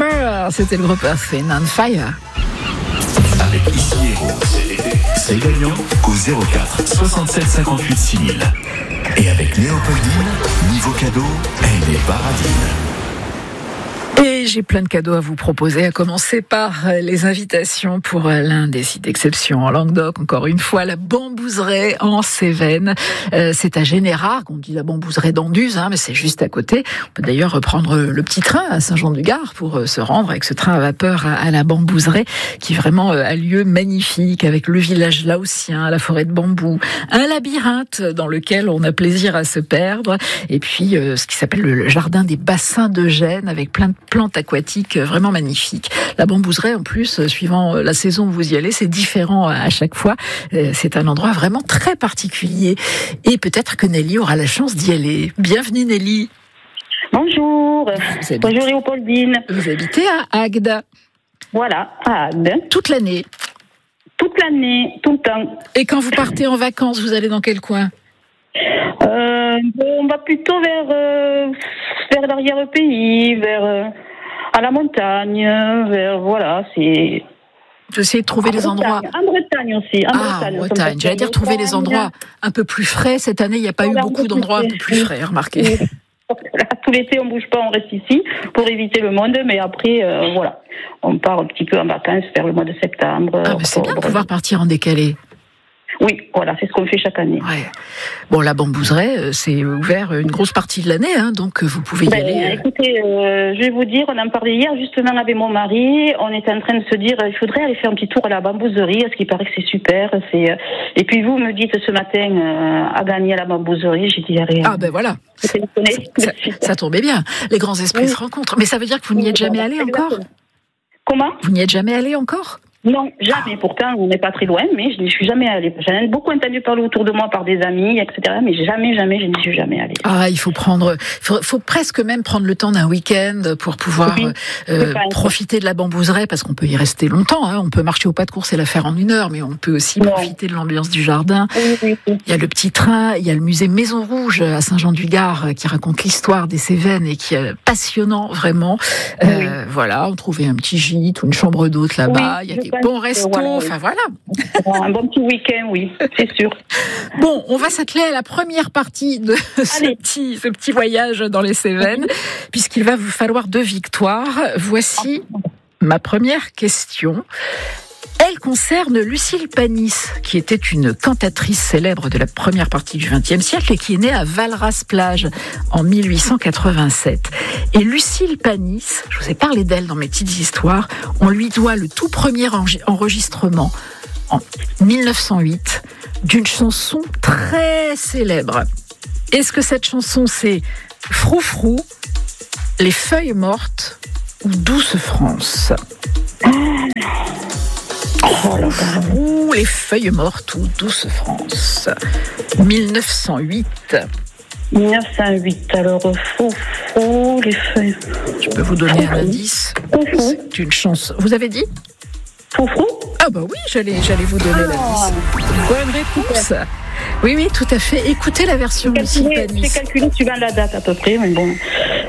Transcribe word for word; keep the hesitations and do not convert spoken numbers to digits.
September, c'était le groupe Earth, Wind and Fire. Avec Ici Héros, c'est l'été, c'est gagnant au zéro quatre soixante-sept cinquante-huit six mille. Et avec Léopoldine, niveau cadeau, elle est paradine. Et j'ai plein de cadeaux à vous proposer, à commencer par les invitations pour l'un des sites d'exception en Languedoc. Encore une fois, la Bambouseraie en Cévennes. Euh, c'est à Générard, on dit la Bambouseraie d'Anduze, hein, mais c'est juste à côté. On peut d'ailleurs reprendre le petit train à Saint-Jean-du-Gard pour se rendre avec ce train à vapeur à, à la Bambouseraie, qui vraiment a lieu magnifique, avec le village laotien, la forêt de bambou, un labyrinthe dans lequel on a plaisir à se perdre, et puis euh, ce qui s'appelle le jardin des bassins de Gênes, avec plein de plantes aquatiques vraiment magnifiques. La Bambouseraie, en plus, suivant la saison où vous y allez, c'est différent à chaque fois. C'est un endroit vraiment très particulier. Et peut-être que Nelly aura la chance d'y aller. Bienvenue Nelly. Bonjour. Bonjour Léopoldine. Vous habitez à Agde. Voilà, à Agde. Toute l'année. Toute l'année, tout le temps. Et quand vous partez en vacances, vous allez dans quel coin ? Euh, on va plutôt vers euh, vers l'arrière-pays, vers euh, à la montagne, vers voilà, c'est. J'essaie de trouver en les Bretagne, endroits. En Bretagne aussi. En ah, Bretagne. en Bretagne. J'allais dire trouver les endroits un peu plus frais. Cette année, il n'y a pas eu beaucoup d'endroits un peu plus frais, remarquez. Oui. Tout l'été, on bouge pas, on reste ici pour éviter le monde, mais après, euh, voilà, on part un petit peu en vacances vers le mois de septembre. Ah, mais c'est bien de pouvoir partir en décalé. Oui, voilà, c'est ce qu'on fait chaque année. Ouais. Bon, la Bambouseraie, c'est ouvert une grosse partie de l'année, hein, donc vous pouvez y ben, aller. Écoutez, euh, je vais vous dire, on en parlait hier justement avec mon mari. On était en train de se dire, il faudrait aller faire un petit tour à la Bambouserie, parce qu'il paraît que c'est super. C'est... Et puis vous me dites ce matin euh, à gagner à la Bambouserie, j'ai dit rien. Ah ben voilà. Ça, ça, ça tombait bien. Les grands esprits oui. se rencontrent. Mais ça veut dire que vous n'y êtes jamais allé encore ? Comment ? Vous n'y êtes jamais allé encore ? Non, jamais. Pourtant, on n'est pas très loin, mais je n'y suis jamais allée. J'en ai beaucoup entendu parler autour de moi par des amis, et cetera. Mais jamais, jamais, je n'y suis jamais allée. Ah, il faut prendre, faut, faut presque même prendre le temps d'un week-end pour pouvoir oui, euh, profiter de la Bambouseraie, parce qu'on peut y rester longtemps. Hein. On peut marcher au pas de course et la faire en une heure, mais on peut aussi non. profiter de l'ambiance du jardin. Oui, oui, oui. Il y a le petit train, il y a le musée Maison Rouge à Saint-Jean-du-Gard qui raconte l'histoire des Cévennes et qui est passionnant vraiment. Oui. Euh, voilà, on trouvait un petit gîte ou une chambre d'hôte là-bas. Oui, il y a des bons restos. Voilà, enfin voilà. Un bon petit week-end, oui, c'est sûr. Bon, on va s'atteler à la première partie de ce petit, ce petit voyage dans les Cévennes, puisqu'il va vous falloir deux victoires. Voici ma première question. Elle concerne Lucille Panis, qui était une cantatrice célèbre de la première partie du vingtième siècle et qui est née à Valras-Plage en mille huit cent quatre-vingt-sept. Et Lucille Panis, je vous ai parlé d'elle dans mes petites histoires, on lui doit le tout premier enregistrement en mille neuf cent huit d'une chanson très célèbre. Est-ce que cette chanson c'est Froufrou, Les Feuilles Mortes ou Douce France ? Oh là là. Ou Les Feuilles Mortes ou Douce France. mille neuf cent huit. mille neuf cent huit, alors fou, fou, Les Feuilles. Je peux vous donner un indice. C'est une chanson. Vous avez dit Foufou ? Ah bah oui, j'allais, j'allais vous donner ah. l'indice. Bonne réponse. Oui, oui, tout à fait. Écoutez la version Lucille Panis. J'ai calculé suivant la date à peu près, mais bon.